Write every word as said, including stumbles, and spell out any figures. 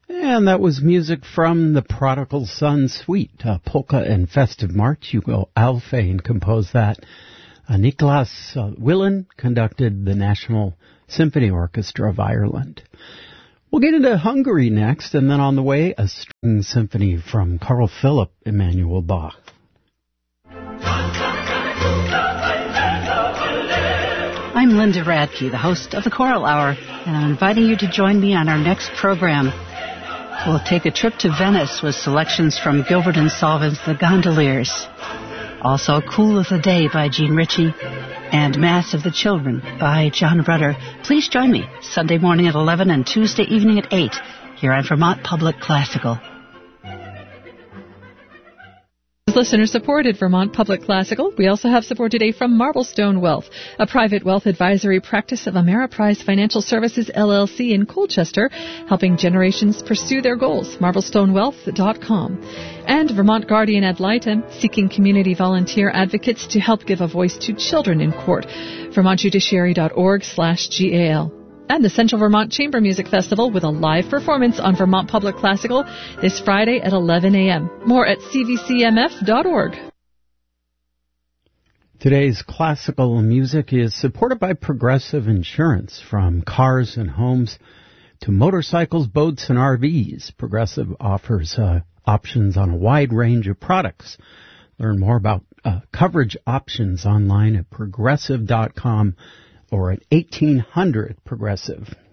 And that was music from the Prodigal Son Suite, uh, Polka and Festive March. Hugo Alfvén composed that. Uh, Nicholas uh, Willen conducted the National Symphony Orchestra of Ireland. We'll get into Hungary next, and then on the way, a string symphony from Carl Philipp Emanuel Bach. I'm Linda Radke, the host of the Choral Hour, and I'm inviting you to join me on our next program. We'll take a trip to Venice with selections from Gilbert and Sullivan's The Gondoliers. Also, Cool of the Day by Jean Ritchie and Mass of the Children by John Rudder. Please join me Sunday morning at eleven and Tuesday evening at eight here on Vermont Public Classical. Listener-supported Vermont Public Classical. We also have support today from Marblestone Wealth, a private wealth advisory practice of Ameriprise Financial Services, L L C in Colchester, helping generations pursue their goals. marblestone wealth dot com. And Vermont Guardian Ad Litem, seeking community volunteer advocates to help give a voice to children in court. vermont judiciary dot org slash G A L. And the Central Vermont Chamber Music Festival with a live performance on Vermont Public Classical this Friday at eleven a.m. More at c v c m f dot org. Today's classical music is supported by Progressive Insurance. From cars and homes to motorcycles, boats, and R Vs, Progressive offers uh, options on a wide range of products. Learn more about uh, coverage options online at progressive dot com or at eighteen hundred Progressive.